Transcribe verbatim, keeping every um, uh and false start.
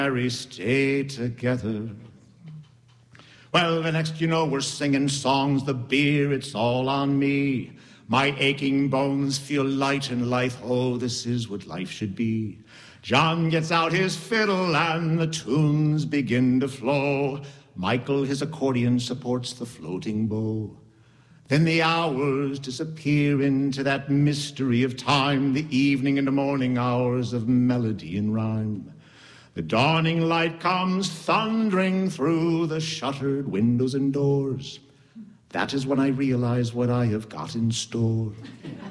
Mary stay together. Well, the next you know we're singing songs, the beer, it's all on me. My aching bones feel light in life, oh, this is what life should be. John gets out his fiddle and the tunes begin to flow. Michael, his accordion, supports the floating bow. Then the hours disappear into that mystery of time, the evening and the morning hours of melody and rhyme. The dawning light comes thundering through the shuttered windows and doors. That is when I realize what I have got in store.